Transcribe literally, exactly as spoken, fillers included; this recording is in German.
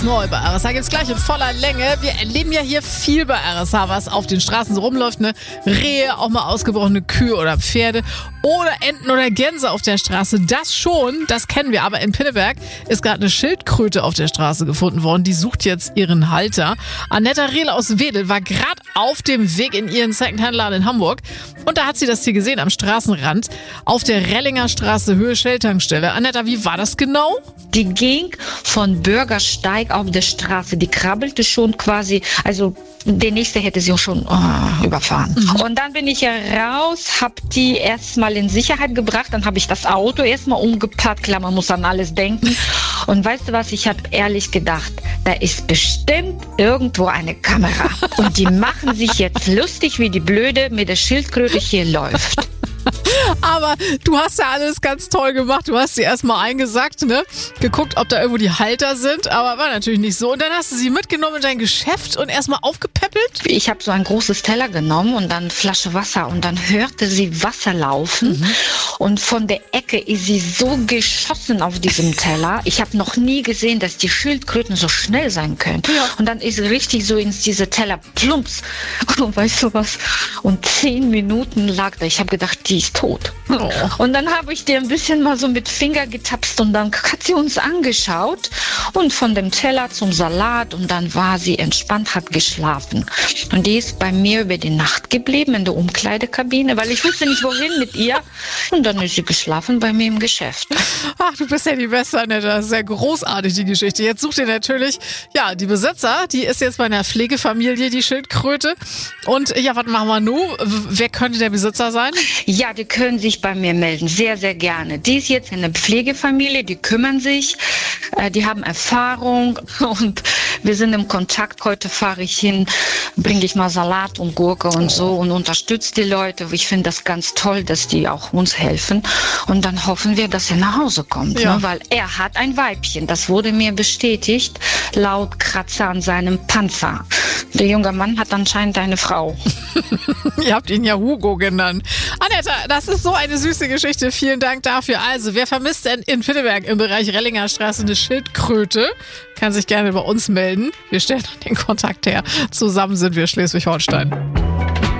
Neu bei R S H gibt's gleich in voller Länge. Wir erleben ja hier viel bei R S H, was auf den Straßen so rumläuft. Ne? Rehe, auch mal ausgebrochene Kühe oder Pferde oder Enten oder Gänse auf der Straße. Das schon, das kennen wir. Aber in Pinneberg ist gerade eine Schildkröte auf der Straße gefunden worden. Die sucht jetzt ihren Halter. Annetta Rehle aus Wedel war gerade auf dem Weg in ihren Secondhand-Laden in Hamburg. Und da hat sie das Tier gesehen am Straßenrand auf der Rellinger Straße, Höhe Shell-Tankstelle. Annetta, wie war das genau? Die ging von Bürgersteig auf der Straße. Die krabbelte schon quasi, also der nächste hätte sie auch schon oh, überfahren. Mhm. Und dann bin ich ja raus, hab die erstmal in Sicherheit gebracht, dann habe ich das Auto erstmal umgepackt. Klar, man muss an alles denken. Und weißt du was, ich habe ehrlich gedacht, da ist bestimmt irgendwo eine Kamera. Und die machen sich jetzt lustig, wie die Blöde mit der Schildkröte hier läuft. Aber du hast ja alles ganz toll gemacht. Du hast sie erstmal eingesackt, ne? Geguckt, ob da irgendwo die Halter sind, aber war natürlich nicht so. Und dann hast du sie mitgenommen in dein Geschäft und erstmal aufgepäppelt? Ich habe so ein großes Teller genommen und dann eine Flasche Wasser und dann hörte sie Wasser laufen. Mhm. Und von der Ecke ist sie so geschossen auf diesem Teller. Ich habe noch nie gesehen, dass die Schildkröten so schnell sein können. Ja. Und dann ist sie richtig so ins diese Teller plumps. Und weißt du was? Und zehn Minuten lag da. Ich habe gedacht, die ist tot. Oh. Und dann habe ich dir ein bisschen mal so mit Finger getapst und dann hat sie uns angeschaut und von dem Teller zum Salat und dann war sie entspannt, hat geschlafen. Und die ist bei mir über die Nacht geblieben in der Umkleidekabine, weil ich wusste nicht, wohin mit ihr. Und dann ist sie geschlafen bei mir im Geschäft. Ach, du bist ja die Beste, Annette. Das ist ja großartig, die Geschichte. Jetzt sucht ihr natürlich, ja, die Besitzer. Die ist jetzt bei einer Pflegefamilie, die Schildkröte. Und ja, was machen wir nun? Wer könnte der Besitzer sein? Ja, die können sich bei mir melden. Sehr, sehr gerne. Die ist jetzt in der Pflegefamilie. Die kümmern sich. Die haben Erfahrung und wir sind im Kontakt. Heute fahre ich hin, bringe ich mal Salat und Gurke und so und unterstütze die Leute. Ich finde das ganz toll, dass die auch uns helfen. Und dann hoffen wir, dass er nach Hause kommt. Ja. Ne? Weil er hat ein Weibchen. Das wurde mir bestätigt, laut Kratzer an seinem Panzer. Der junge Mann hat anscheinend eine Frau. Ihr habt ihn ja Hugo genannt. Annetta, das ist so eine süße Geschichte. Vielen Dank dafür. Also, wer vermisst denn in Pinneberg im Bereich Rellinger Straße eine Schildkröte? Kann sich gerne bei uns melden. Wir stellen den Kontakt her. Zusammen sind wir Schleswig-Holstein.